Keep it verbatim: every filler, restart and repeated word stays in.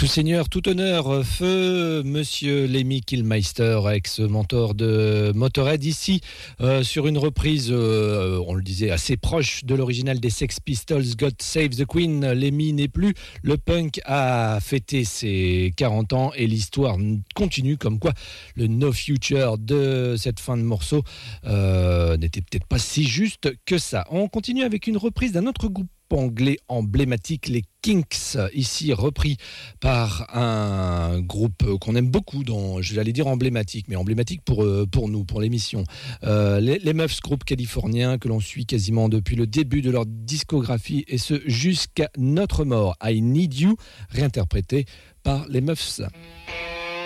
Tout seigneur, tout honneur, feu monsieur Lemmy Kilmister, ex-mentor de Motorhead, ici euh, sur une reprise, euh, on le disait, assez proche de l'original des Sex Pistols, God Save the Queen. Lemmy n'est plus, le punk a fêté ses quarante ans et l'histoire continue, comme quoi le No Future de cette fin de morceau euh, n'était peut-être pas si juste que ça. On continue avec une reprise d'un autre groupe anglais emblématique, les Kinks, ici repris par un groupe qu'on aime beaucoup, dans, je vais dire emblématique, mais emblématique pour, pour nous, pour l'émission. Euh, les, les Muffs, groupe californien que l'on suit quasiment depuis le début de leur discographie, et ce jusqu'à notre mort. I Need You, réinterprété par les Muffs.